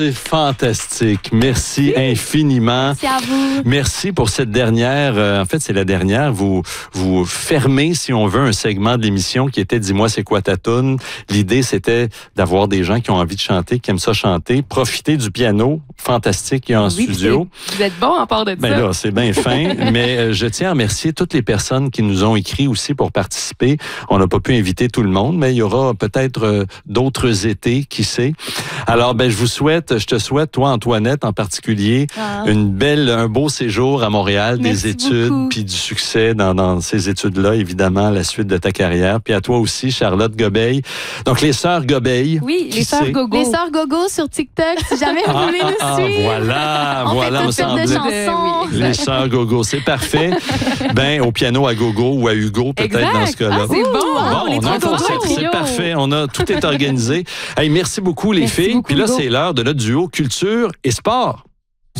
C'est fantastique. Merci infiniment. Merci à vous. Merci pour cette dernière. En fait, c'est la dernière. Vous fermez, si on veut, un segment de l'émission qui était Dis-moi, c'est quoi ta toune? L'idée, c'était d'avoir des gens qui ont envie de chanter, qui aiment ça chanter, profiter du piano fantastique qu'il y a en studio. Vous êtes bon en part de ça. Ben là, c'est bien fin. Mais je tiens à remercier toutes les personnes qui nous ont écrit aussi pour participer. On n'a pas pu inviter tout le monde, mais il y aura peut-être d'autres étés, qui sait. Alors, je te souhaite, toi, Antoinette, en particulier, un beau séjour à Montréal, Merci des études, puis du succès dans ces études-là, évidemment, à la suite de ta carrière. Puis à toi aussi, Charlotte Gobeil. Donc, les Sœurs Gobeil. Oui, les Sœurs Gogo. Les Sœurs Gogo sur TikTok, si jamais vous voulez nous suivre. Voilà, on fait toutes sortes de chansons. Les Sœurs Gogo, c'est parfait. Au piano à Gogo ou à Hugo, peut-être dans ce cas-là. C'est bon. On a un concept, c'est parfait. Tout est organisé. Hey, merci beaucoup, les filles. Puis là, c'est l'heure de notre duo culture et sport.